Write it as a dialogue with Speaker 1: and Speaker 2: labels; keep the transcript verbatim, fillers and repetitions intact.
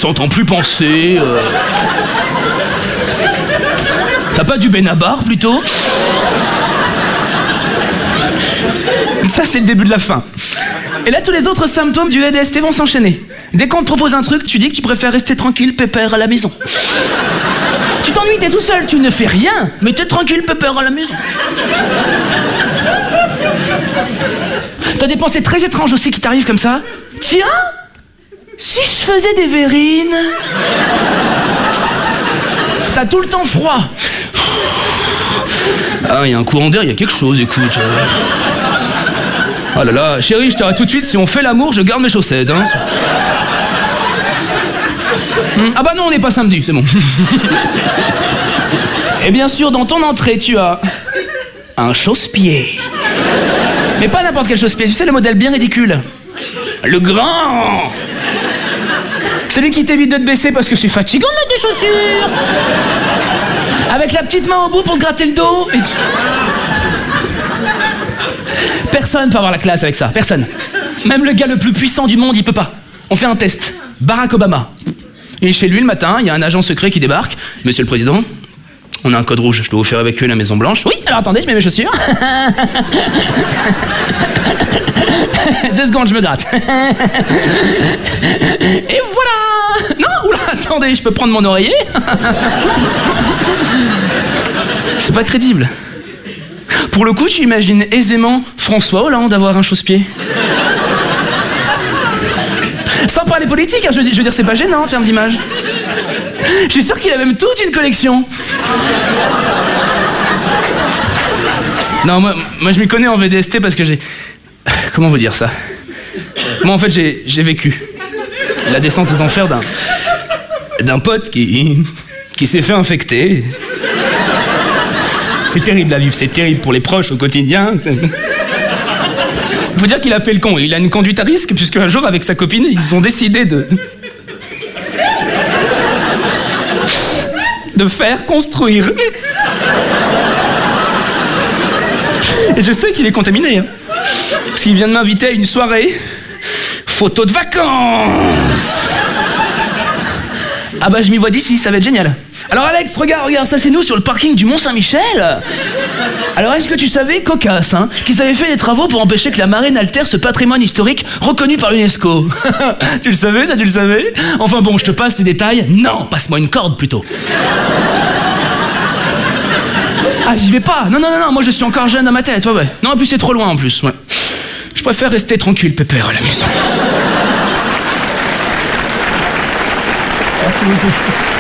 Speaker 1: s'entend plus penser. Euh... T'as pas du Benabar plutôt? Ça, c'est le début de la fin. Et là, tous les autres symptômes du A D S T vont s'enchaîner. Dès qu'on te propose un truc, tu dis que tu préfères rester tranquille, pépère à la maison. Tu t'ennuies, t'es tout seul, tu ne fais rien, mais t'es tranquille, pépère à la maison. T'as des pensées très étranges aussi qui t'arrivent comme ça. Tiens, si je faisais des verrines. T'as tout le temps froid. Ah, il y a un courant d'air, il y a quelque chose, écoute. Oh là là, chérie, je t'arrête tout de suite, si on fait l'amour, je garde mes chaussettes, hein. Ah bah non, on n'est pas samedi, c'est bon. Et bien sûr, dans ton entrée, tu as un chausse-pied. Mais pas n'importe quel chausse-pied, tu sais, le modèle bien ridicule. Le grand. Celui qui t'évite de te baisser parce que c'est fatigant de mettre des chaussures. Avec la petite main au bout pour te gratter le dos. Et... Personne peut avoir la classe avec ça, personne. Même le gars le plus puissant du monde, il peut pas. On fait un test. Barack Obama. Et chez lui, le matin, il y a un agent secret qui débarque. Monsieur le Président, on a un code rouge, je dois vous faire évacuer la Maison Blanche. Oui, alors attendez, je mets mes chaussures. Deux secondes, je me gratte. Et voilà. Non, oula, attendez, je peux prendre mon oreiller. C'est pas crédible. Pour le coup, tu imagines aisément François Hollande avoir un chausse-pied. Sans parler politique, hein, je, veux dire, je veux dire, c'est pas gênant en termes d'image. Je suis sûr qu'il a même toute une collection. Non, moi, moi je m'y connais en V D S T parce que j'ai... Comment vous dire ça? Moi, en fait, j'ai, j'ai vécu la descente aux enfers d'un... d'un pote qui... qui s'est fait infecter. C'est terrible à vivre, c'est terrible pour les proches au quotidien. C'est... Faut dire qu'il a fait le con, il a une conduite à risque, puisque un jour, avec sa copine, ils ont décidé de... de faire construire. Et je sais qu'il est contaminé, hein, parce qu'il vient de m'inviter à une soirée photo de vacances. Ah bah je m'y vois d'ici, ça va être génial. Alors Alex, regarde, regarde, ça c'est nous sur le parking du Mont-Saint-Michel. Alors est-ce que tu savais, cocasse, hein, qu'ils avaient fait des travaux pour empêcher que la marée n'altère ce patrimoine historique reconnu par l'UNESCO? Tu le savais, ça tu le savais? Enfin bon, je te passe les détails. Non, passe-moi une corde plutôt. Ah, j'y vais pas. Non, non, non, non, moi je suis encore jeune dans ma tête, ouais, ouais. Non, en plus c'est trop loin en plus, ouais. Je préfère rester tranquille, pépère, à la maison. Merci beaucoup.